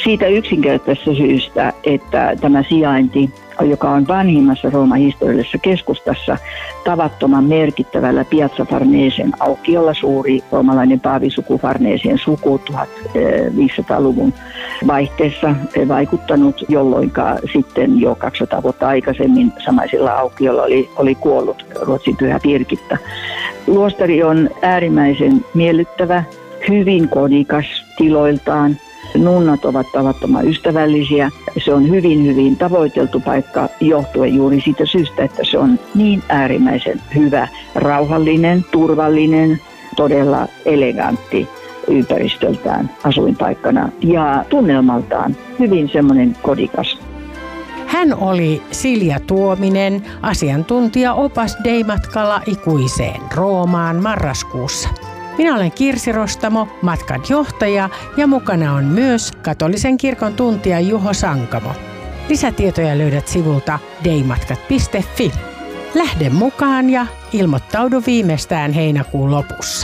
Siitä yksinkertaisesta syystä, että tämä sijainti, joka on vanhimmassa Rooman historiallisessa keskustassa, tavattoman merkittävällä Piazza Farnesien aukiolla, suuri roomalainen paavisuku Farnesien suku 1500-luvun vaihteessa vaikuttanut, jolloin sitten jo 200 vuotta aikaisemmin samaisella aukiolla oli kuollut Ruotsin pyhä Birgitta. Luostari on äärimmäisen miellyttävä, hyvin kodikas tiloiltaan. Nunnat ovat tavattoman ystävällisiä. Se on hyvin, hyvin tavoiteltu paikka johtuen juuri siitä syystä, että se on niin äärimmäisen hyvä, rauhallinen, turvallinen, todella elegantti ympäristöltään asuinpaikkana ja tunnelmaltaan hyvin semmoinen kodikas. Hän oli Silja Tuominen, asiantuntija-opas Dei-matkalla ikuiseen Roomaan marraskuussa. Minä olen Kirsi Rostamo, matkan johtaja, ja mukana on myös katolisen kirkon tuntija Juho Sankamo. Lisätietoja löydät sivulta deimatkat.fi. Lähde mukaan ja ilmoittaudu viimeistään heinäkuun lopussa.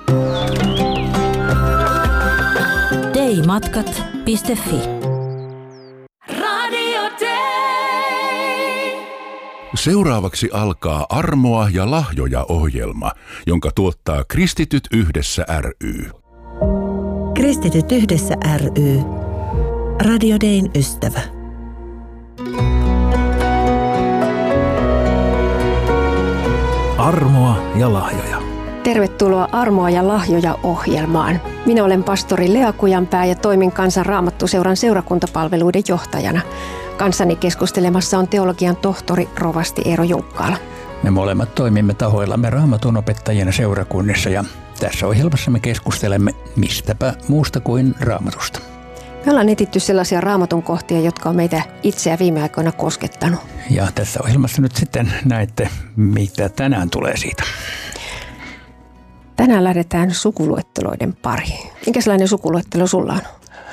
deimatkat.fi. Seuraavaksi alkaa Armoa ja lahjoja -ohjelma, jonka tuottaa Kristityt yhdessä ry. Kristityt yhdessä ry. Radio Dein ystävä. Armoa ja lahjoja. Tervetuloa Armoa ja lahjoja -ohjelmaan. Minä olen pastori Lea Kujanpää ja toimin Kansan Raamattuseuran seurakuntapalveluiden johtajana. Kanssani keskustelemassa on teologian tohtori rovasti Eero Junkkaala. Me molemmat toimimme tahoillamme Raamatun opettajien seurakunnissa ja tässä ohjelmassa me keskustelemme mistäpä muusta kuin Raamatusta. Me ollaan etitty sellaisia Raamatun kohtia, jotka on meitä itseä viime aikoina koskettanut. Ja tässä ohjelmassa nyt sitten näette, mitä tänään tulee siitä. Tänään lähdetään sukuluetteloiden pariin. Minkälainen sukuluettelo sulla on?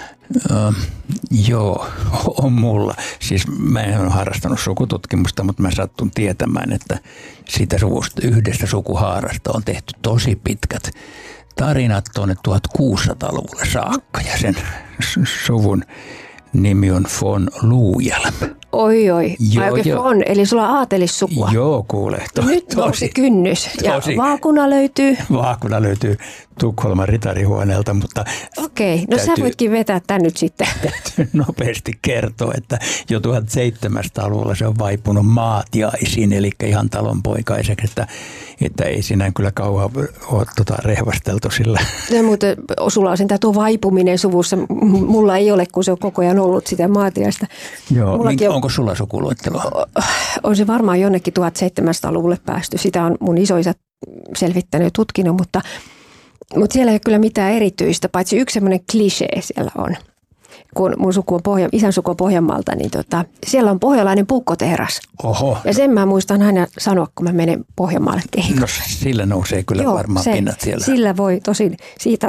Joo, on mulla. Siis mä en ole harrastanut sukututkimusta, mutta mä sattun tietämään, että siitä yhdestä sukuhaarasta on tehty tosi pitkät tarinat tuonne 1600-luvulle saakka. Ja sen suvun nimi on von Luujelm. Oi, von, eli sulla on aatelissukua. Joo, kuule. Nyt nousi kynnys. Ja vaakuna löytyy? Vaakuna löytyy Tukholman ritarihuoneelta, mutta... Okei, no sä voitkin vetää tän nyt sitten. Täytyy nopeasti kertoa, että jo 1700-luvulla se on vaipunut maatiaisiin, eli ihan talonpoikaiseksi, että ei siinä kyllä kauan ole rehvasteltu sillä. Ja muuten sulla on sentään tuo vaipuminen suvussa. Mulla ei ole, kun se on koko ajan ollut sitä maatiaista. Joo, onko sulla sukuluetteloa? On se varmaan jonnekin 1700-luvulle päästy. Sitä on mun isoisät selvittänyt ja tutkinut, mutta siellä ei ole kyllä mitään erityistä, paitsi yksi semmoinen klisee siellä on. Kun mun suku on isän suku on Pohjanmaalta, niin siellä on pohjalainen puukkotehdas. Oho. Ja sen mä muistan aina sanoa, kun mä menen Pohjanmaalle kehikolle. No sillä nousee kyllä varmaan pinnat siellä. Sillä voi tosin, siitä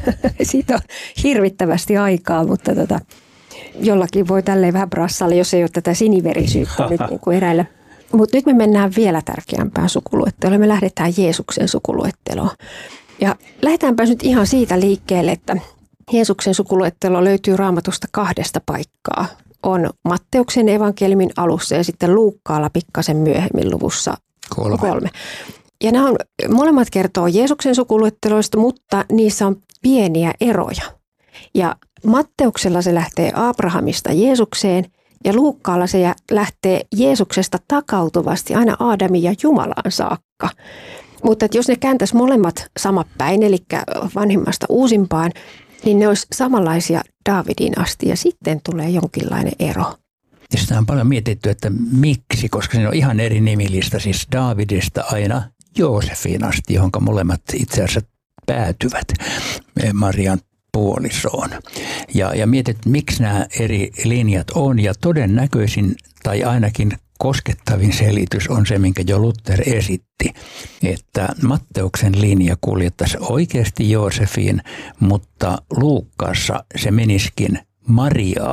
on hirvittävästi aikaa, mutta jollakin voi tälleen vähän brassailla, jos ei ole tätä siniverisyyttä nyt niin kuin eräillä. Mutta nyt me mennään vielä tärkeämpään sukuluetteloon. Me lähdetään Jeesuksen sukuluetteloon. Ja lähdetäänpä nyt ihan siitä liikkeelle, että Jeesuksen sukuluettelo löytyy Raamatusta 2 paikkaa. On Matteuksen evankeliumin alussa ja sitten Luukkaalla pikkasen myöhemmin luvussa 3. Ja nämä molemmat kertoo Jeesuksen sukuluetteloista, mutta niissä on pieniä eroja. Ja Matteuksella se lähtee Abrahamista Jeesukseen ja Luukkaalla se lähtee Jeesuksesta takautuvasti aina Aadamin ja Jumalaan saakka. Mutta jos ne kääntäisi molemmat samat päin, eli vanhimmasta uusimpaan, niin ne olisi samanlaisia Daavidin asti ja sitten tulee jonkinlainen ero. Ja sitä on paljon mietitty, että miksi, koska siinä on ihan eri nimilista, siis Daavidista aina Joosefiin asti, johon molemmat itse asiassa päätyvät Marian puolisoon. Ja mietit, miksi nämä eri linjat on, ja todennäköisin tai ainakin koskettavin selitys on se, minkä jo Luther esitti, että Matteuksen linja kuljettaisi oikeasti Joosefiin, mutta Luukkaassa se meniskin Mariaan,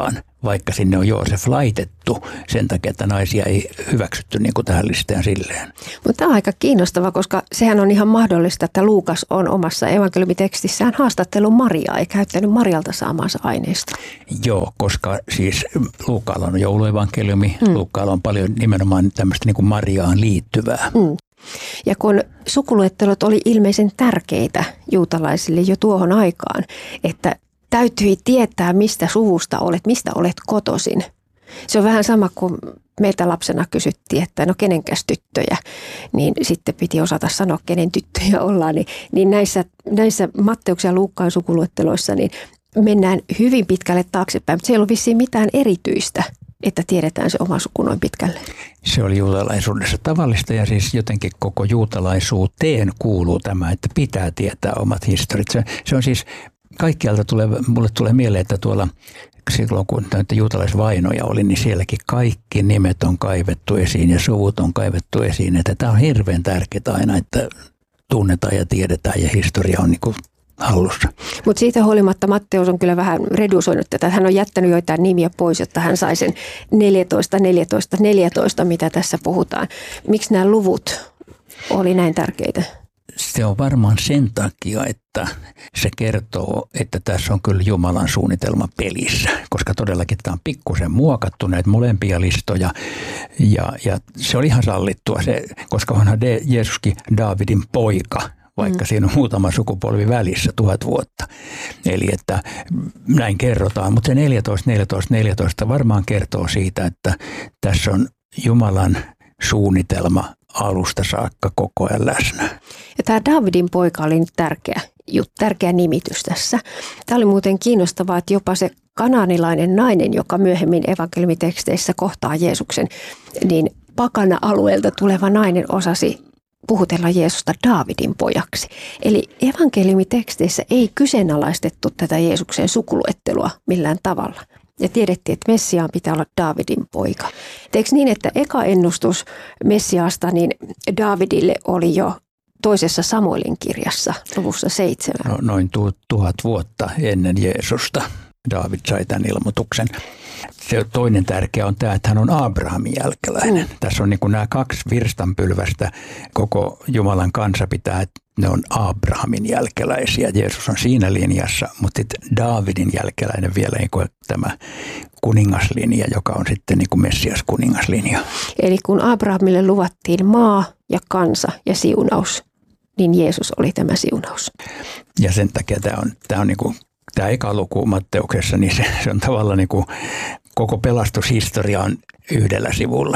vaikka sinne on Joosef laitettu sen takia, että naisia ei hyväksytty niin kuin tähän listaan silleen. Mutta tämä on aika kiinnostava, koska sehän on ihan mahdollista, että Luukas on omassa evankeliumitekstissään haastattelun Mariaa ja käyttänyt Marialta saamaansa aineista. Joo, koska siis Luukaalla on jouluevankeliumi, Luukaalla on paljon nimenomaan tämmöistä niin kuin Mariaan liittyvää. Ja kun sukuluettelot oli ilmeisen tärkeitä juutalaisille jo tuohon aikaan, että täytyi tietää, mistä suvusta olet, mistä olet kotoisin. Se on vähän sama kuin meiltä lapsena kysyttiin, että no kenenkäs tyttöjä, niin sitten piti osata sanoa, kenen tyttöjä ollaan. Niin näissä Matteuksen ja Luukkaan sukuluetteloissa niin mennään hyvin pitkälle taaksepäin, mutta se ei ollut vissiin mitään erityistä, että tiedetään se oma suku noin pitkälle. Se oli juutalaisuudessa tavallista ja siis jotenkin koko juutalaisuuteen kuuluu tämä, että pitää tietää omat historiat. Se on siis kaikkialta mulle tulee mieleen, että tuolla silloin kun näitä juutalaisvainoja oli, niin sielläkin kaikki nimet on kaivettu esiin ja suvut on kaivettu esiin. Että tämä on hirveän tärkeää aina, että tunnetaan ja tiedetään ja historia on niin kuin hallussa. Mutta siitä huolimatta Matteus on kyllä vähän redusoinut tätä. Hän on jättänyt joitain nimiä pois, jotta hän sai sen 14, mitä tässä puhutaan. Miksi nämä luvut oli näin tärkeitä? Se on varmaan sen takia, että se kertoo, että tässä on kyllä Jumalan suunnitelma pelissä, koska todellakin tämä on pikkusen muokattu näitä molempia listoja ja se oli ihan sallittua, koska onhan Jeesuskin Daavidin poika, vaikka siinä on muutama sukupolvi välissä 1000 vuotta. Eli että näin kerrotaan, mutta se 14 varmaan kertoo siitä, että tässä on Jumalan suunnitelma alusta saakka koko ajan läsnä. Ja tämä Daavidin poika oli tärkeä nimitys tässä. Tämä oli muuten kiinnostavaa, että jopa se kanaanilainen nainen, joka myöhemmin evankeliumiteksteissä kohtaa Jeesuksen, niin pakana-alueelta tuleva nainen osasi puhutella Jeesusta Daavidin pojaksi. Eli evankeliumiteksteissä ei kyseenalaistettu tätä Jeesuksen sukuluettelua millään tavalla. Ja tiedettiin, että Messiaan pitää olla Daavidin poika. Eikö niin, että eka ennustus Messiaasta niin Daavidille oli jo toisessa Samuelin kirjassa, luvussa 7? No, noin 1000 vuotta ennen Jeesusta Daavid sai tämän ilmoituksen. Se toinen tärkeä on tämä, että hän on Abrahamin jälkeläinen. Tässä on niin kuin nämä 2 virstanpylvästä. Koko Jumalan kansa pitää, että ne on Abrahamin jälkeläisiä. Jeesus on siinä linjassa, mutta sitten Daavidin jälkeläinen vielä niin kuin tämä kuningaslinja, joka on sitten niin kuin Messias kuningaslinja. Eli kun Abrahamille luvattiin maa ja kansa ja siunaus, niin Jeesus oli tämä siunaus. Ja sen takia tämä on niin kuin tämä eka luku Matteuksessa, niin se on tavallaan niin kuin koko pelastushistoria on yhdellä sivulla.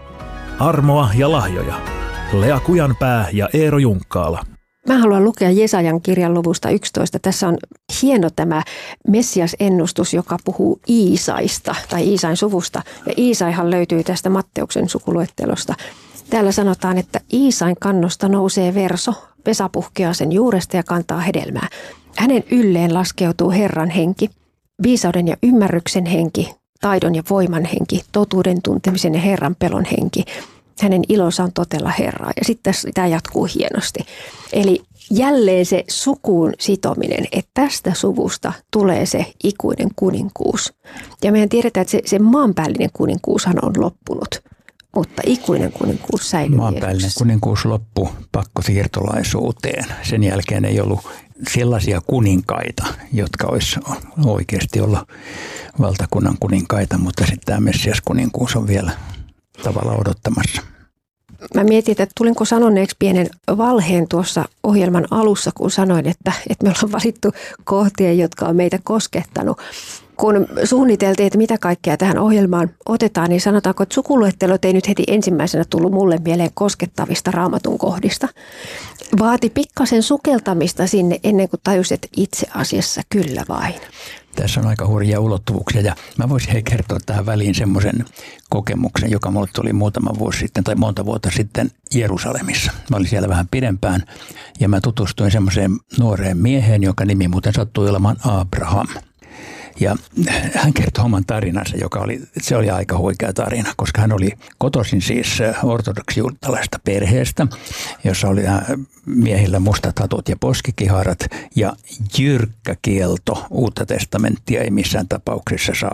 Armoa ja lahjoja. Lea Kujanpää ja Eero Junkkaala. Mä haluan lukea Jesajan kirjan luvusta 11. Tässä on hieno tämä Messias-ennustus, joka puhuu Iisaista tai Iisain suvusta. Ja Iisaihan löytyy tästä Matteuksen sukuluettelosta. Täällä sanotaan, että Iisain kannosta nousee verso, Vesa puhkeaa sen juuresta ja kantaa hedelmää. Hänen ylleen laskeutuu Herran henki, viisauden ja ymmärryksen henki, taidon ja voiman henki, totuuden tuntemisen ja Herran pelon henki. Hänen ilonsa on totella Herraa. Ja sitten tämä jatkuu hienosti. Eli jälleen se sukuun sitominen, että tästä suvusta tulee se ikuinen kuninkuus. Ja meidän tiedetään, että se maanpäällinen kuninkuushan on loppunut, mutta ikuinen kuninkuus säilyy. Maanpäällinen kuninkuus loppui pakkosiirtolaisuuteen. Sen jälkeen ei ollut sellaisia kuninkaita, jotka olisi oikeasti olla valtakunnan kuninkaita, mutta sitten tämä Messias-kuninkuus on vielä tavallaan odottamassa. Mä mietin, että tulinko sanoneeksi pienen valheen tuossa ohjelman alussa, kun sanoin, että me ollaan valittu kohtia, jotka on meitä koskettanut. Kun suunniteltiin, että mitä kaikkea tähän ohjelmaan otetaan, niin sanotaanko, että sukuluettelot ei nyt heti ensimmäisenä tullut mulle mieleen koskettavista Raamatun kohdista. Vaati pikkasen sukeltamista sinne ennen kuin tajusin, että itse asiassa kyllä vain. Tässä on aika hurjia ulottuvuuksia ja mä voisin kertoa tähän väliin semmoisen kokemuksen, joka mulle tuli muutama vuosi sitten tai monta vuotta sitten Jerusalemissa. Mä olin siellä vähän pidempään ja mä tutustuin semmoiseen nuoreen mieheen, jonka nimi muuten sattui olemaan Abraham. Ja hän kertoi oman tarinansa, se oli aika huikea tarina, koska hän oli kotoisin siis ortodoksijuutalaisesta perheestä, jossa oli miehillä mustat hatut ja poskikiharat ja jyrkkä kielto. Uutta testamenttia ei missään tapauksessa saa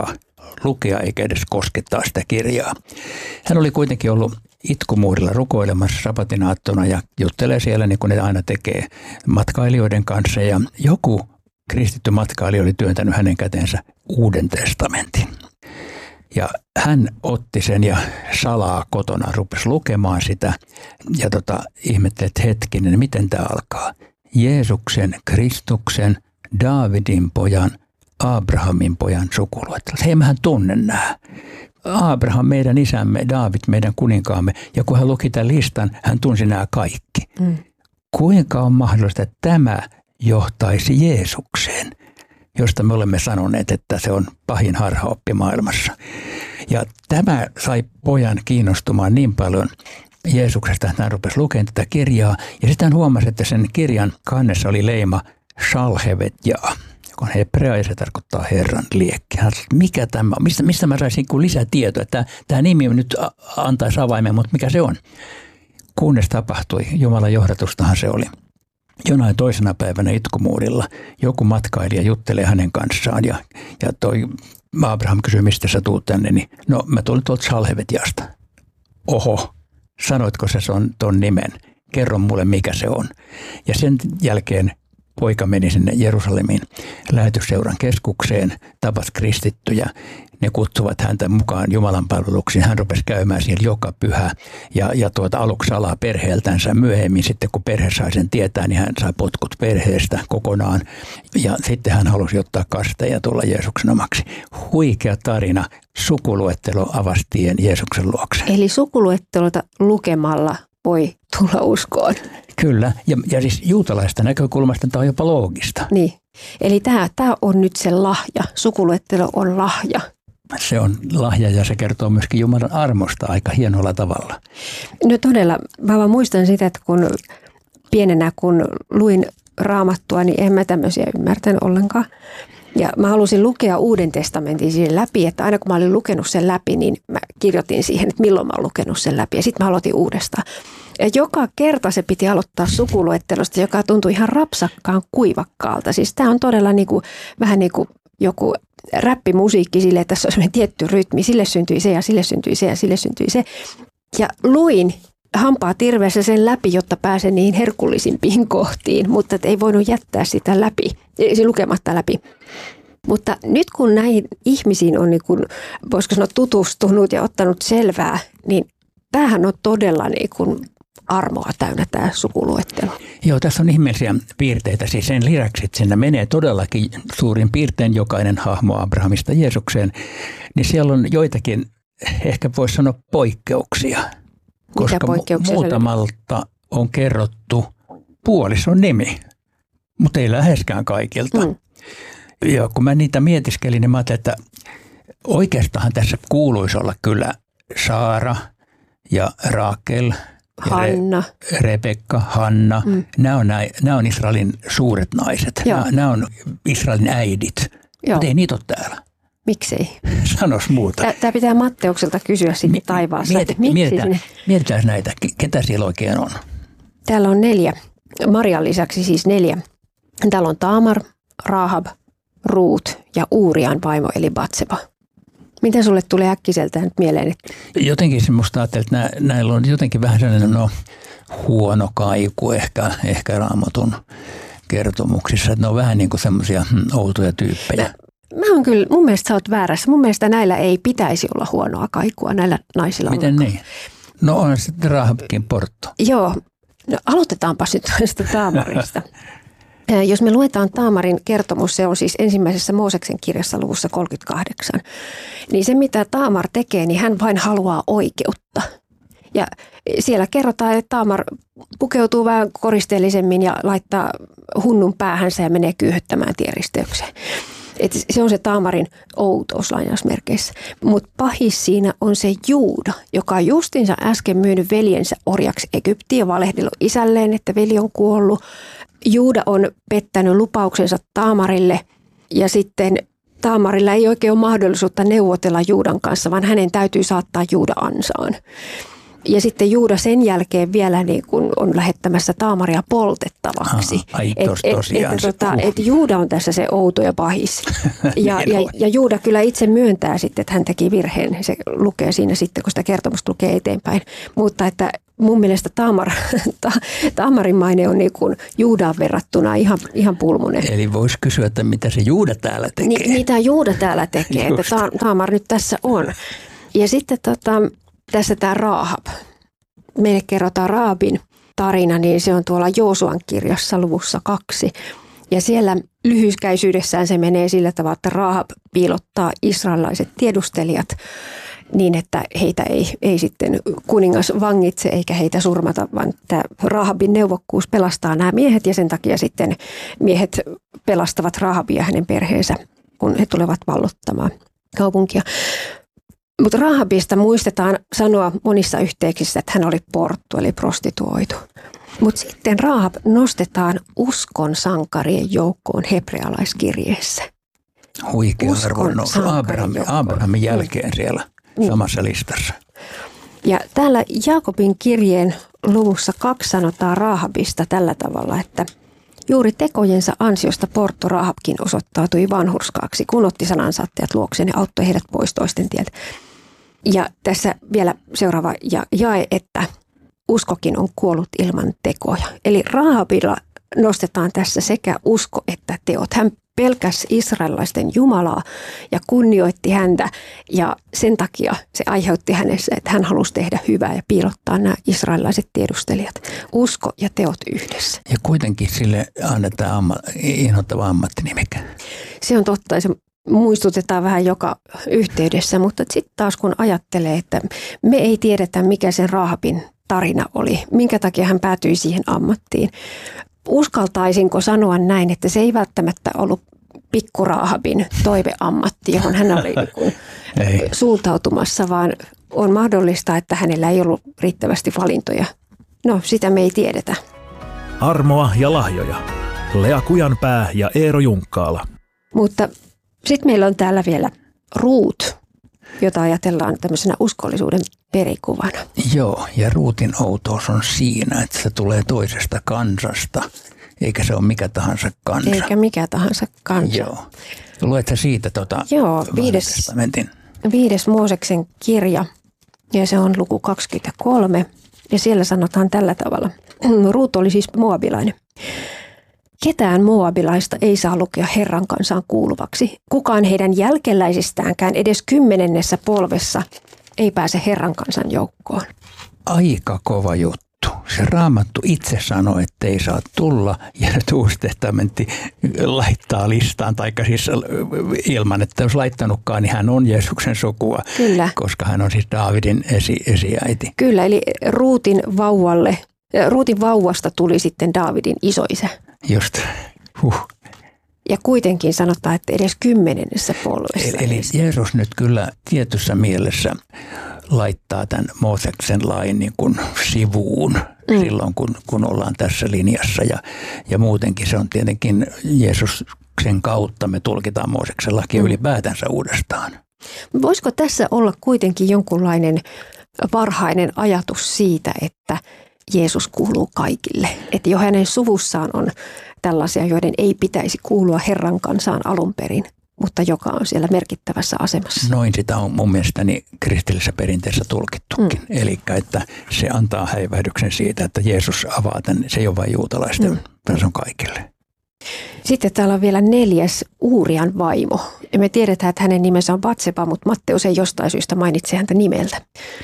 lukea eikä edes koskettaa sitä kirjaa. Hän oli kuitenkin ollut itkumuurilla rukoilemassa sabatinaattona ja juttelee siellä niin kuin ne aina tekee matkailijoiden kanssa. Ja joku kristitty matkailija oli työntänyt hänen käteensä Uuden testamentin. Ja hän otti sen ja salaa kotona rupesi lukemaan sitä ja ihmetteli, että hetkinen, miten tämä alkaa. Jeesuksen, Kristuksen, Daavidin pojan, Abrahamin pojan sukuluettelo. Hei, mähän tunnen nämä. Abraham meidän isämme, Daavid meidän kuninkaamme. Ja kun hän luki tämän listan, hän tunsi nämä kaikki. Kuinka on mahdollista, että tämä johtaisi Jeesukseen, josta me olemme sanoneet, että se on pahin harhaoppi maailmassa. Ja tämä sai pojan kiinnostumaan niin paljon Jeesuksesta, että hän rupesi lukemaan tätä kirjaa. Ja sitten hän huomasi, että sen kirjan kannessa oli leima Shalhevet-jaa, joka on hebrea ja se tarkoittaa Herran liekki. Hän sanoi, mikä tämä on? Mistä mä saisin lisätietoa? Tämä nimi nyt antaisi avaimen, mutta mikä se on? Kunnes tapahtui, Jumalan johdatustahan se oli. Jonain toisena päivänä itkumuurilla joku matkailija juttelee hänen kanssaan ja toi Abraham kysyi, mistä sä tuut tänne, niin no mä tulin tuolta Shalhevet-jasta. Oho, sanoitko sä ton nimen? Kerro mulle, mikä se on. Ja sen jälkeen poika meni sinne Jerusalemiin lähetysseuran keskukseen, tapasi kristittyjä. Ne kutsuvat häntä mukaan Jumalan palveluksiin. Hän rupesi käymään siellä joka pyhä ja aluksi salaa perheeltänsä. Myöhemmin sitten, kun perhe sai sen tietää, niin hän sai potkut perheestä kokonaan. Ja sitten hän halusi ottaa kasteen ja tulla Jeesuksen omaksi. Huikea tarina. Sukuluettelo avasi tien Jeesuksen luokse. Eli sukuluettelota lukemalla voi tulla uskoon. Kyllä, ja siis juutalaista näkökulmasta tämä on jopa loogista. Niin, eli tämä on nyt se lahja, sukuluettelo on lahja. Se on lahja ja se kertoo myöskin Jumalan armosta aika hienolla tavalla. No todella, mä vaan muistan sitä, että kun pienenä kun luin Raamattua, niin en mä tämmöisiä ymmärtänyt ollenkaan. Ja mä halusin lukea Uuden testamentin siihen läpi, että aina kun mä olin lukenut sen läpi, niin mä kirjoitin siihen, että milloin mä oon lukenut sen läpi. Ja sitten mä aloitin uudestaan. Ja joka kerta se piti aloittaa sukuluettelosta, joka tuntui ihan rapsakkaan kuivakkaalta. Siis tää on todella vähän niin kuin joku räppimusiikki sille, että tässä on sellainen tietty rytmi. Sille syntyi se ja sille syntyi se ja sille syntyi se. Ja luin hampaa tirveessä sen läpi, jotta pääsen niihin herkullisimpiin kohtiin, mutta ei voinut jättää sitä läpi, lukematta läpi. Mutta nyt kun näihin ihmisiin on, voisiko sanoa, tutustunut ja ottanut selvää, niin tämähän on todella armoa täynnä tämä sukuluettelo. Joo, tässä on ihmeellisiä piirteitä. Siis sen lisäksi, että siinä menee todellakin suurin piirtein jokainen hahmo Abrahamista Jeesukseen, niin siellä on joitakin, ehkä voisi sanoa poikkeuksia. Koska muutamalta on kerrottu puolison nimi, mutta ei läheskään kaikilta. Ja kun mä niitä mietiskelin, niin mä ajattelin, että oikeastaan tässä kuuluisi olla kyllä Saara ja Raakel, Hanna. Rebekka, Hanna. Nämä on Israelin suuret naiset. Nämä on Israelin äidit, mutta ei niitä ole täällä. Miksei? Sanos muuta. Tämä pitää Matteukselta kysyä sitten taivaassa. Mietitään näitä. Ketä siellä oikein on? Täällä on 4. Marian lisäksi siis 4. Täällä on Taamar, Rahab, Ruut ja Uurian vaimo eli Batseba. Mitä sulle tulee äkkiseltään nyt mieleen? Jotenkin semmoista ajattelin, että näillä on jotenkin vähän sellainen huono kaiku ehkä Raamatun kertomuksissa. Että ne on vähän niin kuin semmoisia outoja tyyppejä. Mä oon kyllä, mun mielestä sä oot väärässä. Mun mielestä näillä ei pitäisi olla huonoa kaikua, näillä naisilla. Miten niin? No on sitten Rahabkin portto. Joo, no aloitetaanpas nyt tästä Taamarista. Jos me luetaan Taamarin kertomus, se on siis ensimmäisessä Mooseksen kirjassa luvussa 38, niin se mitä Taamar tekee, niin hän vain haluaa oikeutta. Ja siellä kerrotaan, että Taamar pukeutuu vähän koristeellisemmin ja laittaa hunnun päähänsä ja menee kyyhyttämään tienristeykseen. Et se on se Taamarin outous lainausmerkeissä. Mutta pahis siinä on se Juuda, joka on justinsa äsken myynyt veljensä orjaksi Egyptiin ja valehdellut isälleen, että veli on kuollut. Juuda on pettänyt lupauksensa Taamarille ja sitten Taamarilla ei oikein ole mahdollisuutta neuvotella Juudan kanssa, vaan hänen täytyy saattaa Juuda ansaan. Ja sitten Juuda sen jälkeen vielä niin kuin on lähettämässä Taamaria poltettavaksi. Että Juuda on tässä se outo ja pahis. Ja Juuda kyllä itse myöntää sitten, että hän teki virheen. Se lukee siinä sitten, kun sitä kertomusta lukee eteenpäin. Mutta että mun mielestä Taamarin maine on niin kuin Juudaan verrattuna ihan pulmunen. Eli voisi kysyä, että mitä se Juuda täällä tekee. Mitä Juuda täällä tekee, että Taamar nyt tässä on. Ja sitten tässä tämä Raahab. Meille kerrotaan Rahabin tarina, niin se on tuolla Joosuan kirjassa luvussa 2. Ja siellä lyhyyskäisyydessään se menee sillä tavalla, että Raahab piilottaa israelilaiset tiedustelijat niin, että heitä ei sitten kuningas vangitse eikä heitä surmata, vaan tämä Rahabin neuvokkuus pelastaa nämä miehet ja sen takia sitten miehet pelastavat Rahabia ja hänen perheensä, kun he tulevat vallottamaan kaupunkia. Mutta Rahabista muistetaan sanoa monissa yhteyksissä, että hän oli porttu eli prostituoitu. Mutta sitten Rahab nostetaan uskon sankarien joukkoon hebrealaiskirjeessä. Huikea arvoinen Abrahamin jälkeen siellä samassa listassa. Ja täällä Jaakobin kirjeen luvussa 2 sanotaan Rahabista tällä tavalla, että juuri tekojensa ansiosta portto Rahabkin osoittautui vanhurskaaksi, kun otti sanansaattajat luokseen ja auttoi heidät pois toisten tieltä. Ja tässä vielä seuraava jae, että uskokin on kuollut ilman tekoja. Eli Rahabilla nostetaan tässä sekä usko että teot. Hän pelkäsi israelilaisten Jumalaa ja kunnioitti häntä ja sen takia se aiheutti hänessä, että hän halusi tehdä hyvää ja piilottaa nämä israelilaiset tiedustelijat. Usko ja teot yhdessä. Ja kuitenkin sille annetaan inhottava ammattinimikä. Se on totta ja se muistutetaan vähän joka yhteydessä, mutta sitten taas kun ajattelee, että me ei tiedetä mikä sen Rahabin tarina oli, minkä takia hän päätyi siihen ammattiin. Uskaltaisinko sanoa näin, että se ei välttämättä ollut pikku Rahabin toiveammatti, johon hän oli suuntautumassa, vaan on mahdollista, että hänellä ei ollut riittävästi valintoja. No, sitä me ei tiedetä. Armoa ja lahjoja. Lea Kujanpää ja Eero Junkkaala. Mutta sitten meillä on täällä vielä Ruut, jota ajatellaan tämmöisenä uskollisuuden perikuvana. Joo, ja Ruutin outous on siinä, että se tulee toisesta kansasta, eikä se ole mikä tahansa kansa. Eikä mikä tahansa kansa. Joo. Luetko siitä Joo, 5. Mooseksen kirja, ja se on luku 23, ja siellä sanotaan tällä tavalla. Ruut oli siis moabilainen. Ketään moabilaista ei saa lukea Herran kansaan kuuluvaksi. Kukaan heidän jälkeläisistäänkään edes 10. polvessa ei pääse Herran kansan joukkoon. Aika kova juttu. Se Raamattu itse sanoi, että ei saa tulla, ja nyt Uusi testamentti laittaa listaan, taikka siis ilman, että jos laittanutkaan, niin hän on Jeesuksen sukua. Kyllä. Koska hän on siis Daavidin esiäiti. Kyllä, eli Ruutin vauvasta tuli sitten Daavidin isoisä. Just. Ja kuitenkin sanotaan, että edes 10. polvessa. Eli Jeesus nyt kyllä tietyssä mielessä laittaa tämän Mooseksen lain niin kuin sivuun silloin, kun ollaan tässä linjassa. Ja muutenkin se on tietenkin Jeesuksen kautta me tulkitaan Mooseksen lakia ylipäätänsä uudestaan. Voisiko tässä olla kuitenkin jonkunlainen varhainen ajatus siitä, että Jeesus kuuluu kaikille? Että jo hänen suvussaan on tällaisia, joiden ei pitäisi kuulua Herran kansaan alun perin, mutta joka on siellä merkittävässä asemassa. Noin sitä on mun mielestäni kristillisessä perinteessä tulkittukin. Eli että se antaa häivähdyksen siitä, että Jeesus avaa tämän, se ei ole vain juutalaisten, vaan se on kaikille. Sitten täällä on vielä 4. Uurian vaimo. Ja me tiedetään, että hänen nimensä on Batseba, mutta Matteus ei jostain syystä mainitse häntä nimeltä.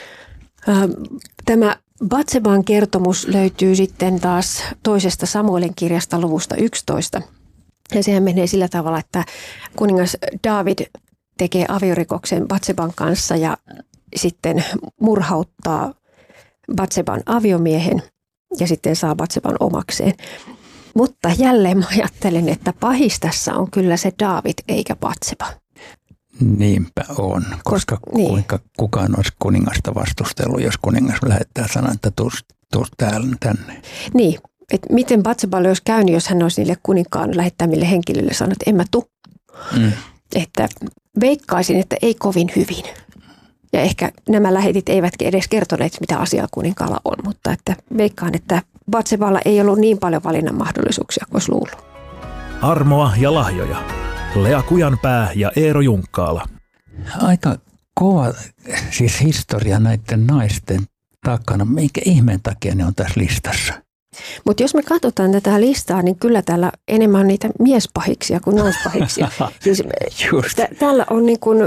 Tämä Batseban kertomus löytyy sitten taas toisesta Samuelin kirjasta luvusta 11. Ja sehän menee sillä tavalla, että kuningas Daavid tekee aviorikoksen Batseban kanssa ja sitten murhauttaa Batseban aviomiehen ja sitten saa Batseban omakseen. Mutta jälleen mä ajattelen, että pahis tässä on kyllä se Daavid eikä Batseba. Niinpä on, koska kuinka kukaan olisi kuningasta vastustellut, jos kuningas lähettää sanan, että tuu tänne. Niin, että miten Batseballe olisi käynyt, jos hän olisi niille kuninkaan lähettämille henkilöille sanonut, että en mä tuu. Että veikkaisin, että ei kovin hyvin. Ja ehkä nämä lähetit eivätkin edes kertoneet, mitä asiaa kuninkaalla on, mutta että veikkaan, että Batseballa ei ollut niin paljon valinnan mahdollisuuksia kuin olisi luullut. Armoa ja lahjoja. Lea Kujanpää ja Eero Junkkaala. Aika kova siis historia näiden naisten takana. Minkä ihmeen takia ne on tässä listassa? Mutta jos me katsotaan tätä listaa, niin kyllä täällä enemmän on niitä miespahiksia kuin naispahiksia. Siis, täällä on, niin kun,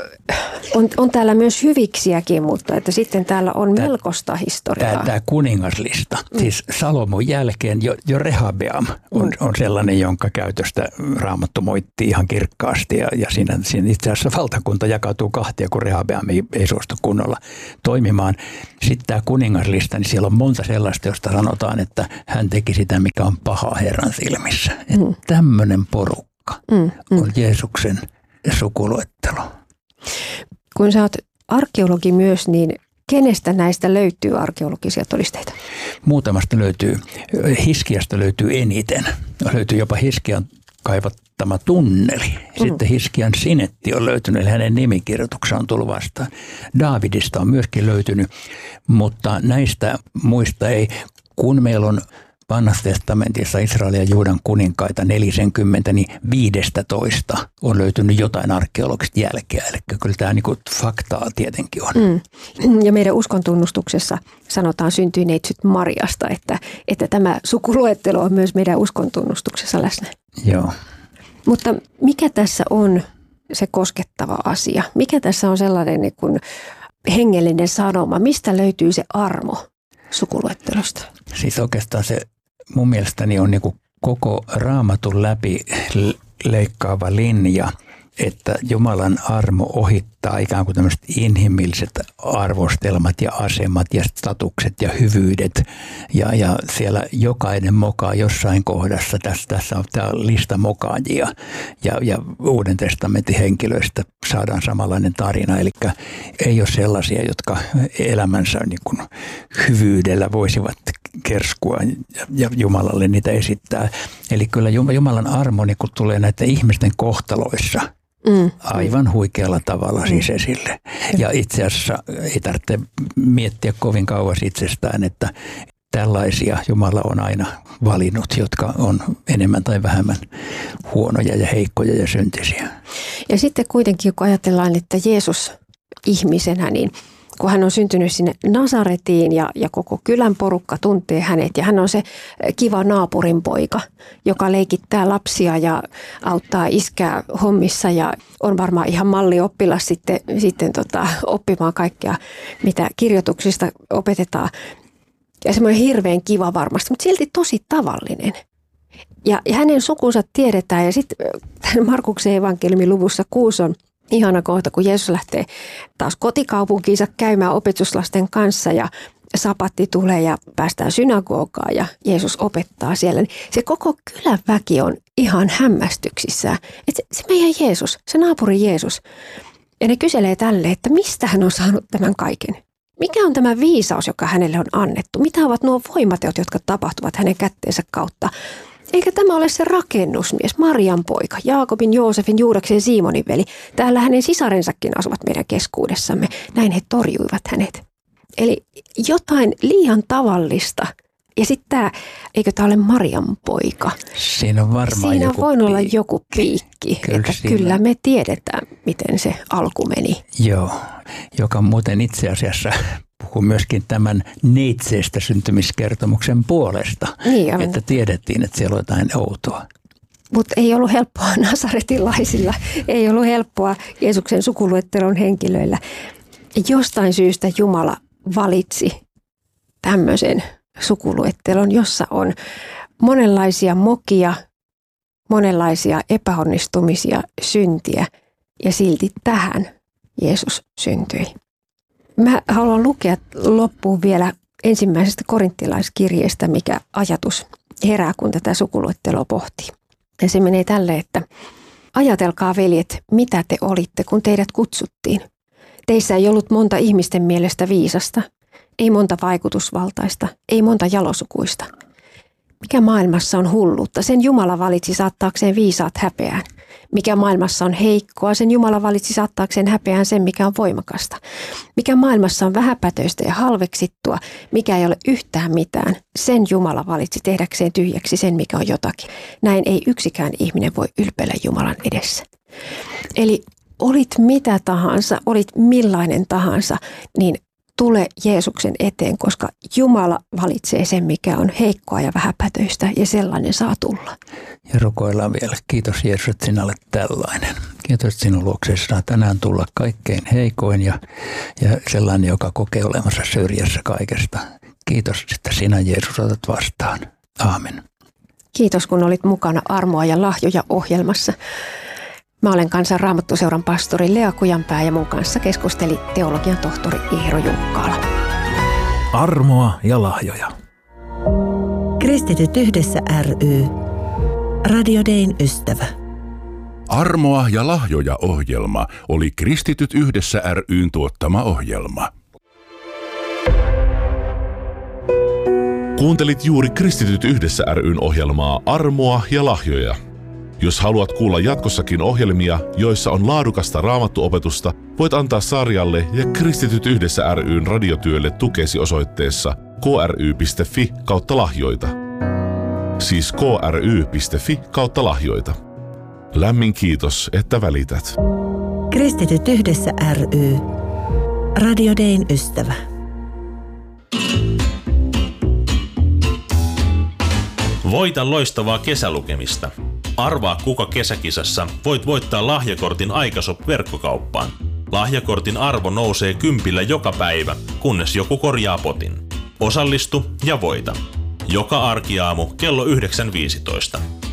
on täällä myös hyviksiäkin, mutta että sitten täällä on melkoista historiaa. Tämä kuningaslista, siis Salomon jälkeen jo Rehabeam on sellainen, jonka käytöstä Raamattu moittii ihan kirkkaasti. Ja siinä itse asiassa valtakunta jakautuu kahtia, kun Rehabeam ei suostu kunnolla toimimaan. Sitten tämä kuningaslista, niin siellä on monta sellaista, josta sanotaan, että hän teki sitä, mikä on paha Herran silmissä. Tämmöinen porukka on Jeesuksen sukuluettelo. Kun sä oot arkeologi myös, niin kenestä näistä löytyy arkeologisia todisteita? Muutamasta löytyy. Hiskiasta löytyy eniten. Löytyy jopa Hiskian kaivattama tunneli. Sitten Hiskian sinetti on löytynyt, eli hänen nimikirjoituksensa on tullut vastaan. Daavidista on myöskin löytynyt, mutta näistä muista ei. Kun meillä on Vanhassa testamentissa Israelin ja Juudan kuninkaita 40, niin 15 on löytynyt jotain arkeologista jälkeä. Eli kyllä tämä niin kuin faktaa tietenkin on. Ja meidän uskontunnustuksessa sanotaan syntyneitsyt Mariasta, että tämä sukuluettelo on myös meidän uskontunnustuksessa läsnä. Joo. Mutta mikä tässä on se koskettava asia? Mikä tässä on sellainen niin kuin hengellinen sanoma? Mistä löytyy se armo sukuluettelosta? Siis oikeastaan se mun mielestäni on niin kuin koko Raamatun läpi leikkaava linja, että Jumalan armo ohittaa ikään kuin tämmöiset inhimilliset arvostelmat ja asemat ja statukset ja hyvyydet. Ja siellä jokainen mokaa jossain kohdassa. Tässä on tämä lista mokaajia ja Uuden testamentin henkilöistä saadaan samanlainen tarina. Eli ei ole sellaisia, jotka elämänsä niin kuin hyvyydellä voisivat kerskua ja Jumalalle niitä esittää. Eli kyllä Jumalan armo niin kun tulee näiden ihmisten kohtaloissa aivan huikealla tavalla siis esille. Ja itse asiassa ei tarvitse miettiä kovin kauas itsestään, että tällaisia Jumala on aina valinnut, jotka on enemmän tai vähemmän huonoja ja heikkoja ja syntisiä. Ja sitten kuitenkin, kun ajatellaan, että Jeesus ihmisenä, niin kun hän on syntynyt sinne Nasaretiin ja koko kylän porukka tuntee hänet ja hän on se kiva naapurin poika, joka leikittää lapsia ja auttaa iskää hommissa ja on varmaan ihan mallioppilas sitten oppimaan kaikkea, mitä kirjoituksista opetetaan. Ja semmoinen hirveän kiva varmasti, mutta silti tosi tavallinen. Ja hänen sukunsa tiedetään ja sitten Markuksen evankeliumin luvussa 6 on ihana kohta, kun Jeesus lähtee taas kotikaupunkiinsa käymään opetuslasten kanssa ja sapatti tulee ja päästään synagogaan ja Jeesus opettaa siellä. Se koko kylän väki on ihan hämmästyksissään. Että se meidän Jeesus, se naapuri Jeesus. Ja ne kyselee tälle, että mistä hän on saanut tämän kaiken. Mikä on tämä viisaus, joka hänelle on annettu? Mitä ovat nuo voimateot, jotka tapahtuvat hänen kätteensä kautta? Eikä tämä ole se rakennusmies, Marian poika, Jaakobin, Joosefin, Juudaksen ja Simonin veli. Täällä hänen sisarensakin asuvat meidän keskuudessamme. Näin he torjuivat hänet. Eli jotain liian tavallista. Ja sitten tämä, eikö tämä ole Marian poika? Siinä on varmaan Siinä joku voi olla joku piikki. Kyllä me tiedetään, miten se alku meni. Joo, joka muuten itse asiassa puhuu myöskin tämän neitseestä syntymiskertomuksen puolesta. Niin, että tiedettiin, että siellä on jotain outoa. Mutta ei ollut helppoa nasaretilaisilla, ei ollut helppoa Jeesuksen sukuluettelon henkilöillä. Jostain syystä Jumala valitsi tämmöisen sukuluettelon, jossa on monenlaisia mokia, monenlaisia epäonnistumisia, syntiä ja silti tähän Jeesus syntyi. Mä haluan lukea loppuun vielä ensimmäisestä korinttilaiskirjeestä, mikä ajatus herää, kun tätä sukuluetteloa pohtii. Ja se menee tälle, että ajatelkaa veljet, mitä te olitte, kun teidät kutsuttiin. Teissä ei ollut monta ihmisten mielestä viisasta, ei monta vaikutusvaltaista, ei monta jalosukuista. Mikä maailmassa on hulluutta? Sen Jumala valitsi saattaakseen viisaat häpeään. Mikä maailmassa on heikkoa, sen Jumala valitsi saattaakseen häpeään sen, mikä on voimakasta. Mikä maailmassa on vähäpätöistä ja halveksittua, mikä ei ole yhtään mitään, sen Jumala valitsi tehdäkseen tyhjäksi sen, mikä on jotakin. Näin ei yksikään ihminen voi ylpeillä Jumalan edessä. Eli olit mitä tahansa, olit millainen tahansa, niin tule Jeesuksen eteen, koska Jumala valitsee sen, mikä on heikkoa ja vähäpätöistä, ja sellainen saa tulla. Ja rukoillaan vielä. Kiitos Jeesus, että sinä olet tällainen. Kiitos, että sinun luoksesi saa tänään tulla kaikkein heikoin ja sellainen, joka kokee olemassa syrjässä kaikesta. Kiitos, että sinä Jeesus otat vastaan. Aamen. Kiitos, kun olit mukana Armoa ja lahjoja -ohjelmassa. Mä olen Kansan Raamattuseuran pastori Lea Kujanpää ja mun kanssa keskusteli teologian tohtori Iiro Junkkaala. Armoa ja lahjoja. Kristityt yhdessä ry. Radio Dayn ystävä. Armoa ja lahjoja -ohjelma oli Kristityt yhdessä ry:n tuottama ohjelma. Kuuntelit juuri Kristityt yhdessä ry:n ohjelmaa Armoa ja lahjoja. Jos haluat kuulla jatkossakin ohjelmia, joissa on laadukasta raamattuopetusta, voit antaa sarjalle ja Kristityt yhdessä ry:n radiotyölle tukesi osoitteessa kry.fi/lahjoita. Siis kry.fi/lahjoita. Lämmin kiitos, että välität. Kristityt yhdessä ry. Radio Dayn ystävä. Voita loistavaa kesälukemista. Arvaa, kuka kesäkisassa voit voittaa lahjakortin Aikashop-verkkokauppaan. Lahjakortin arvo nousee 10 joka päivä, kunnes joku korjaa potin. Osallistu ja voita. Joka arkiaamu kello 9.15.